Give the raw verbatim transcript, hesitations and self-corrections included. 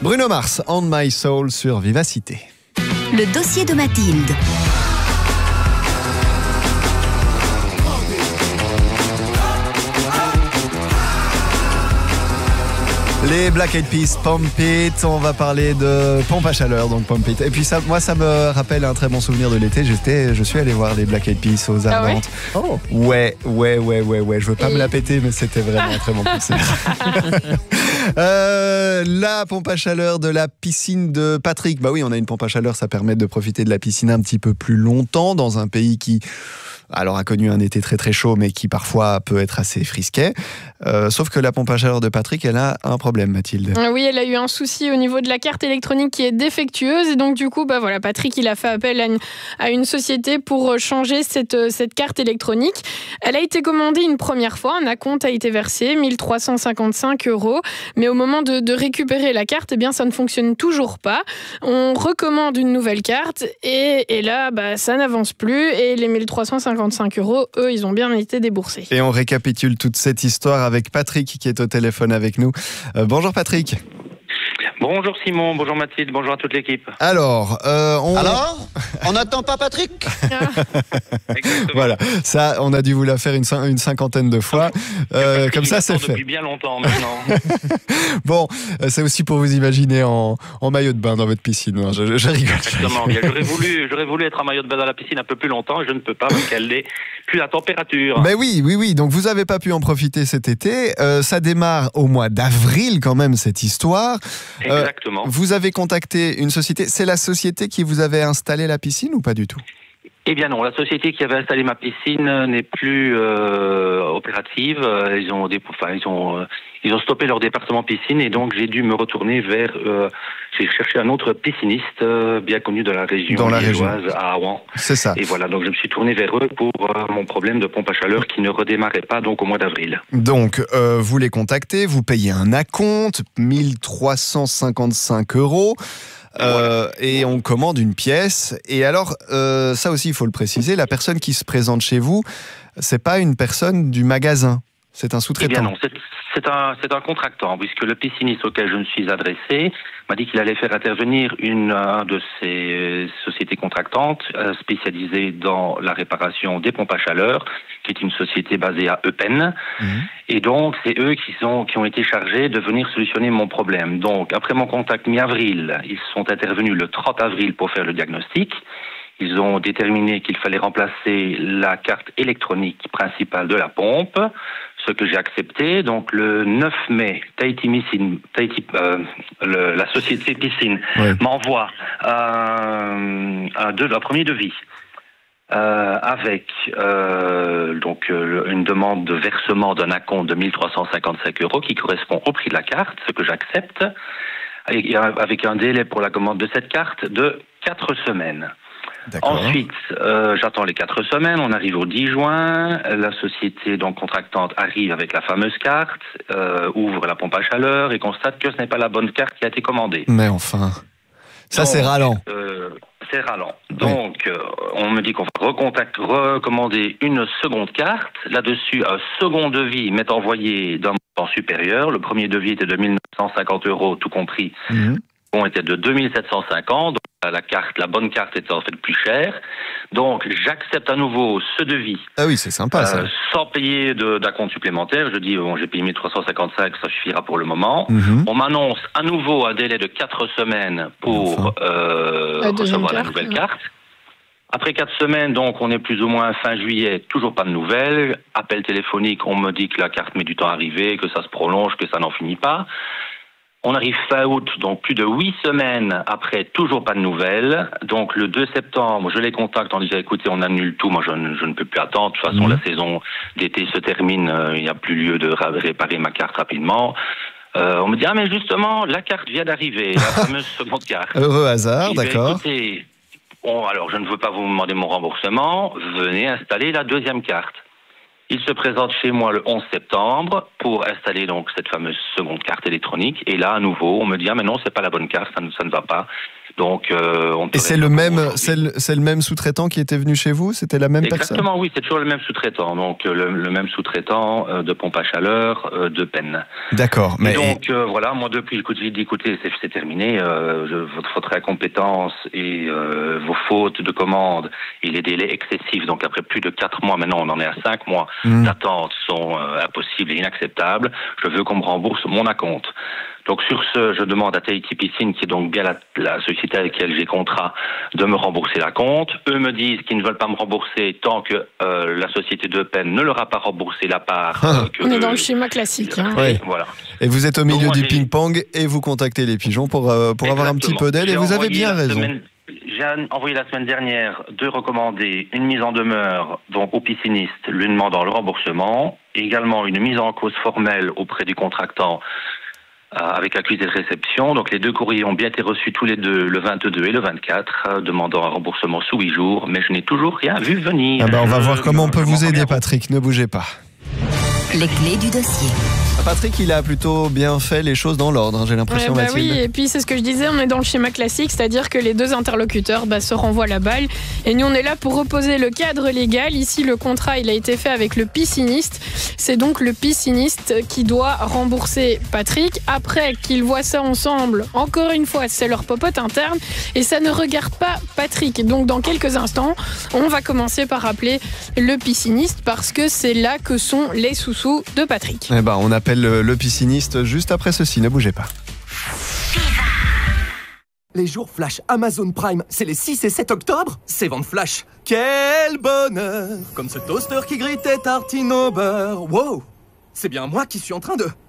Bruno Mars, On My Soul sur Vivacité. Le dossier de Mathilde. Les Black Eyed Peas, Pump It. On va parler de pompe à chaleur, donc Pump It. Et puis ça, moi, ça me rappelle un très bon souvenir de l'été. J'étais, je suis allé voir les Black Eyed Peas aux Ardentes. Ah ouais, oh. ouais, ouais, ouais, ouais, ouais. Je veux pas Et... me la péter, mais c'était vraiment un très bon concert. euh, la pompe à chaleur de la piscine de Patrick. Bah oui, on a une pompe à chaleur, ça permet de profiter de la piscine un petit peu plus longtemps dans un pays qui, alors, a connu un été très très chaud, mais qui parfois peut être assez frisquet. Euh, sauf que la pompe à chaleur de Patrick, elle a un problème, Mathilde. Oui, elle a eu un souci au niveau de la carte électronique qui est défectueuse. Et donc, du coup, bah voilà, Patrick, il a fait appel à une, à une société pour changer cette, cette carte électronique. Elle a été commandée une première fois. Un acompte a été versé, mille trois cent cinquante-cinq euros. Mais au moment de, de récupérer la carte, eh bien, ça ne fonctionne toujours pas. On recommande une nouvelle carte. Et, et là, bah, ça n'avance plus. Et les mille trois cent cinquante-cinq euros, eux, ils ont bien été déboursés. Et on récapitule toute cette histoire avec Patrick qui est au téléphone avec nous. Euh, bonjour Patrick. Bonjour Simon, bonjour Mathilde, bonjour à toute l'équipe. Alors, euh, on... Alors, on n'attend pas Patrick. Voilà, ça, on a dû vous la faire une, une cinquantaine de fois. Euh, comme ça, c'est fait. Depuis bien longtemps maintenant. Bon, c'est aussi pour vous imaginer en, en maillot de bain dans votre piscine. Non, je, je rigole. Exactement. Bien, j'aurais voulu, j'aurais voulu être en maillot de bain dans la piscine un peu plus longtemps, et je ne peux pas parce qu'elle n'est plus la température. Mais oui, oui, oui. Donc vous n'avez pas pu en profiter cet été. Euh, ça démarre au mois d'avril quand même cette histoire. Exactement. Euh, vous avez contacté une société. C'est la société qui vous avait installé la piscine ou pas du tout ? Eh bien non, la société qui avait installé ma piscine n'est plus euh, opérative. Ils ont, des, enfin, ils ont, euh, ils ont stoppé leur département piscine et donc j'ai dû me retourner vers. Euh, j'ai cherché un autre pisciniste euh, bien connu de la région Dans la région à Rouen. C'est ça. Et voilà, donc je me suis tourné vers eux pour euh, mon problème de pompe à chaleur qui ne redémarrait pas donc au mois d'avril. Donc euh, vous les contactez, vous payez un acompte, mille trois cent cinquante-cinq euros. Euh, et on commande une pièce. Et alors, euh, ça aussi, il faut le préciser, la personne qui se présente chez vous, c'est pas une personne du magasin, c'est un sous-traitant. Eh bien non, c'est, c'est, un, c'est un contractant, puisque le pisciniste auquel je me suis adressé m'a dit qu'il allait faire intervenir une, une de ses sociétés contractantes euh, spécialisées dans la réparation des pompes à chaleur, qui est une société basée à Eupen. Mmh. Et donc, c'est eux qui, sont, qui ont été chargés de venir solutionner mon problème. Donc, après mon contact mi-avril, ils sont intervenus le trente avril pour faire le diagnostic. Ils ont déterminé qu'il fallait remplacer la carte électronique principale de la pompe, ce que j'ai accepté. Donc, le neuf mai, Tahiti Piscine, Tahiti, euh, le, la société Piscine oui. m'envoie euh, un, de, un premier devis. Euh, avec euh, donc euh, une demande de versement d'un acompte de mille trois cent cinquante-cinq euros qui correspond au prix de la carte, ce que j'accepte, avec, avec un délai pour la commande de cette carte de quatre semaines. D'accord. Ensuite, euh, j'attends les quatre semaines, on arrive au dix juin, la société donc contractante arrive avec la fameuse carte, euh, ouvre la pompe à chaleur et constate que ce n'est pas la bonne carte qui a été commandée. Mais enfin, ça donc, c'est ralent. Euh, c'est ralent. Donc, oui. euh, on me dit qu'on va recontacter, recommander une seconde carte. Là-dessus, un second devis m'est envoyé d'un montant supérieur. Le premier devis était de mille neuf cent cinquante euros, tout compris. Mmh. Bon, était de deux mille sept cent cinquante. Donc, la carte, la bonne carte était en fait plus chère. Donc, j'accepte à nouveau ce devis. Ah oui, c'est sympa, ça. Euh, sans payer de, d'acompte supplémentaire. Je dis, bon, j'ai payé mille trois cent cinquante-cinq, ça suffira pour le moment. Mmh. On m'annonce à nouveau un délai de quatre semaines pour enfin. euh, la recevoir la nouvelle carte. Après quatre semaines, donc, on est plus ou moins fin juillet, toujours pas de nouvelles. Appel téléphonique, on me dit que la carte met du temps à arriver, que ça se prolonge, que ça n'en finit pas. On arrive fin août, donc plus de huit semaines après, toujours pas de nouvelles. Donc le deux septembre, je les contacte en disant écoutez, on annule tout, moi je ne, je ne peux plus attendre. De toute façon, mmh. la saison d'été se termine, euh, il n'y a plus lieu de réparer ma carte rapidement. Euh, on me dit ah mais justement, la carte vient d'arriver, la fameuse seconde carte. Heureux hasard, dit, d'accord. Écoutez, bon, alors je ne veux pas vous demander mon remboursement, venez installer la deuxième carte. Il se présente chez moi le onze septembre pour installer donc cette fameuse seconde carte électronique. Et là, à nouveau, on me dit ah mais non, c'est pas la bonne carte, ça ne, ça ne va pas. Donc, euh, on Et c'est le même, c'est le, c'est le même sous-traitant qui était venu chez vous? C'était la même Exactement, personne? Exactement, oui, c'est toujours le même sous-traitant. Donc, le, le même sous-traitant euh, de pompe à chaleur, euh, de peine. D'accord. Mais et donc, euh, voilà, moi, depuis, écoute, j'ai dit, écoutez, c'est, c'est terminé. Euh, je, votre, votre incompétence et euh, vos fautes de commande et les délais excessifs. Donc, après plus de quatre mois, maintenant, on en est à cinq mois mmh. d'attente, sont euh, impossibles et inacceptables. Je veux qu'on me rembourse mon acompte. Donc sur ce, je demande à Tahiti Piscine, qui est donc bien la, la société avec laquelle j'ai contrat, de me rembourser la compte. Eux me disent qu'ils ne veulent pas me rembourser tant que euh, la société de peine ne leur a pas remboursé la part. Ah. Euh, que On est eux, dans le schéma classique. Hein. Ouais. Voilà. Et vous êtes au milieu donc, du moi, ping-pong et vous contactez les pigeons pour, euh, pour avoir un petit peu d'aide. Et vous avez bien raison. Semaine, j'ai envoyé la semaine dernière de recommander une mise en demeure donc aux piscinistes, lui demandant le remboursement, et également une mise en cause formelle auprès du contractant Euh, avec accusé de réception. Donc les deux courriers ont bien été reçus tous les deux le vingt-deux et le vingt-quatre, euh, demandant un remboursement sous huit jours, mais je n'ai toujours rien vu venir. Ah bah on va voir comment on peut je vous aider, bien. Patrick, ne bougez pas. Les clés du dossier. Patrick, il a plutôt bien fait les choses dans l'ordre, hein, j'ai l'impression, ouais, bah Mathilde. Oui, et puis c'est ce que je disais, on est dans le schéma classique, c'est-à-dire que les deux interlocuteurs bah, se renvoient la balle. Et nous, on est là pour reposer le cadre légal. Ici, le contrat, il a été fait avec le pisciniste. C'est donc le pisciniste qui doit rembourser Patrick. Après qu'ils voient ça ensemble, encore une fois, c'est leur popote interne. Et ça ne regarde pas Patrick. Donc, dans quelques instants, on va commencer par appeler le pisciniste parce que c'est là que sont les sous-sous de Patrick. Eh ben, on appelle le, le pisciniste juste après ceci, ne bougez pas. Les jours flash Amazon Prime, c'est les six et sept octobre, c'est vente flash. Quel bonheur! Comme ce toaster qui grille tes tartines au beurre. Wow! C'est bien moi qui suis en train de...